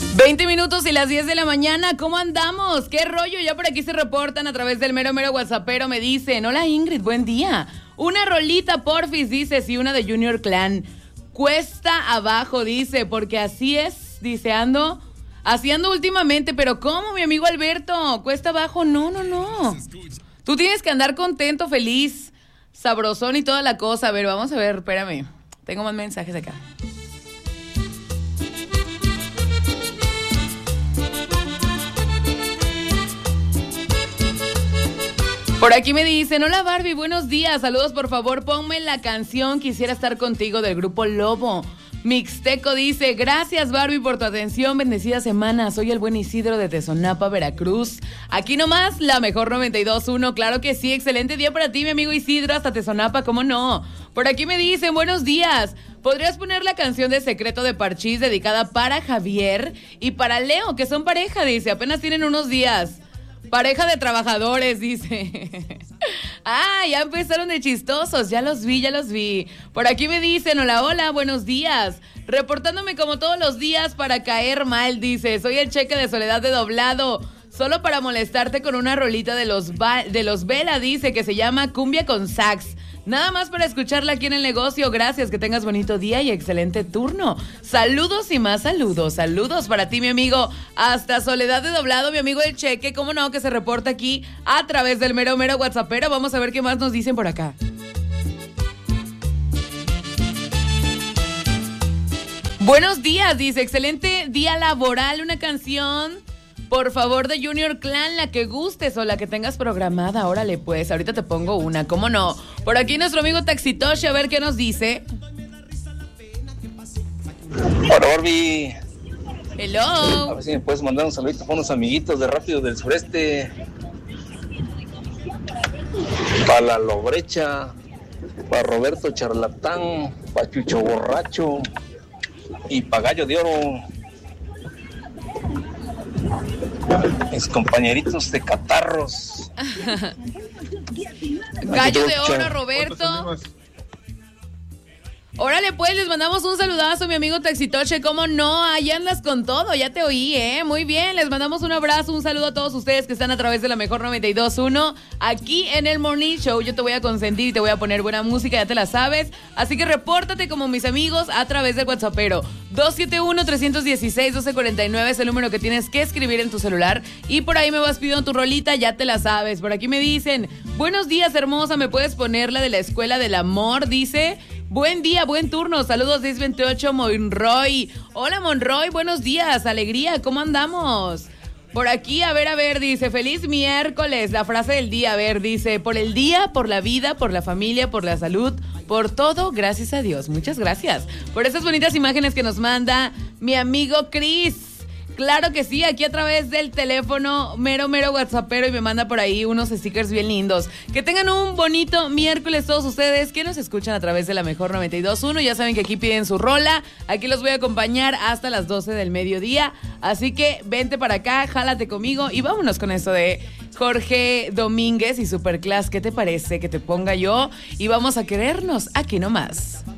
20 minutos y las 10 de la mañana, ¿cómo andamos? ¿Qué rollo? Ya por aquí se reportan a través del mero WhatsAppero, me dicen, hola Ingrid, buen día. Una rolita porfis, dice, sí, una de Junior Clan. Cuesta abajo, dice, porque así es, dice, así ando últimamente, pero ¿cómo, mi amigo Alberto? Cuesta abajo, no. Tú tienes que andar contento, feliz, sabrosón y toda la cosa. A ver, vamos a ver, espérame, tengo más mensajes acá. Por aquí me dicen, hola Barbie, buenos días, saludos, por favor, ponme la canción Quisiera estar contigo del grupo Lobo. Mixteco dice, gracias Barbie por tu atención, bendecida semana, soy el buen Isidro de Tezonapa, Veracruz. Aquí nomás, la mejor 92.1, claro que sí, excelente día para ti mi amigo Isidro, hasta Tezonapa, ¿cómo no? Por aquí me dicen, buenos días, ¿podrías poner la canción de Secreto de Parchís dedicada para Javier y para Leo, que son pareja, dice, apenas tienen unos días? Pareja de trabajadores, dice. Ya empezaron de chistosos, ya los vi. Por aquí me dicen, hola, buenos días. Reportándome como todos los días para caer mal, dice. Soy el Cheque de Soledad de Doblado. Solo para molestarte con una rolita de los Vela, dice, que se llama Cumbia con Sax. Nada más para escucharla aquí en el negocio. Gracias, que tengas bonito día y excelente turno. Saludos y más saludos. Saludos para ti, mi amigo. Hasta Soledad de Doblado, mi amigo el Cheque. ¿Cómo no? Que se reporta aquí a través del mero WhatsAppero. Vamos a ver qué más nos dicen por acá. Buenos días, dice. Excelente día laboral. Una canción, por favor, de Junior Clan, la que gustes o la que tengas programada. Órale, pues, ahorita te pongo una, ¿cómo no? Por aquí nuestro amigo Taxitoshi, a ver qué nos dice. Hola, Barbie. Hello. A ver si me puedes mandar un saludito para unos amiguitos de Rápido del Sureste. Para la Lobrecha, para Roberto Charlatán, para Chucho Borracho y para Gallo de Oro. Mis compañeritos de catarros. Gallo de Oro, Roberto. Órale, pues, les mandamos un saludazo, mi amigo Taxitoche. ¿Cómo no? Ahí andas con todo, ya te oí, Muy bien, les mandamos un abrazo, un saludo a todos ustedes que están a través de la mejor 92.1. Aquí en el Morning Show yo te voy a consentir y te voy a poner buena música, ya te la sabes. Así que repórtate como mis amigos a través del WhatsAppero. 271-316-1249 es el número que tienes que escribir en tu celular. Y por ahí me vas pidiendo tu rolita, ya te la sabes. Por aquí me dicen, buenos días, hermosa, ¿me puedes poner la de la Escuela del Amor? Dice... Buen día, buen turno. Saludos 1028 Monroy. Hola Monroy, buenos días. Alegría, ¿cómo andamos? Por aquí, a ver, dice, feliz miércoles. La frase del día, a ver, dice, por el día, por la vida, por la familia, por la salud, por todo, gracias a Dios. Muchas gracias por esas bonitas imágenes que nos manda mi amigo Chris. Claro que sí, aquí a través del teléfono mero WhatsAppero y me manda por ahí unos stickers bien lindos. Que tengan un bonito miércoles todos ustedes que nos escuchan a través de la mejor 92.1. Ya saben que aquí piden su rola. Aquí los voy a acompañar hasta las 12 del mediodía. Así que vente para acá, jálate conmigo y vámonos con esto de Jorge Domínguez y Superclass. ¿Qué te parece que te ponga yo? Y vamos a querernos aquí nomás.